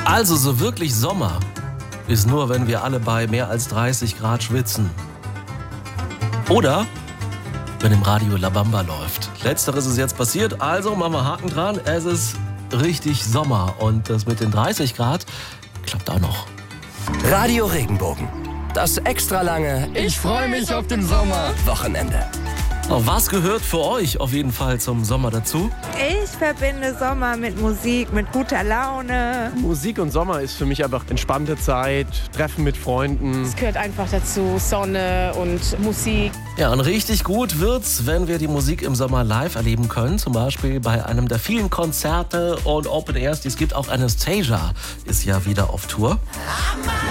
Also so wirklich Sommer ist nur, wenn wir alle bei mehr als 30 Grad schwitzen. Oder wenn im Radio La Bamba läuft. Letzteres ist jetzt passiert, also machen wir Haken dran. Es ist richtig Sommer und das mit den 30 Grad klappt auch noch. Radio Regenbogen. Das extra lange Ich freue mich auf den Sommer. Wochenende. Was gehört für euch auf jeden Fall zum Sommer dazu? Ich verbinde Sommer mit Musik, mit guter Laune. Musik und Sommer ist für mich einfach entspannte Zeit, Treffen mit Freunden. Es gehört einfach dazu, Sonne und Musik. Ja, und richtig gut wird's, wenn wir die Musik im Sommer live erleben können. Zum Beispiel bei einem der vielen Konzerte und Open Airs, die es gibt. Auch Anastasia ist ja wieder auf Tour.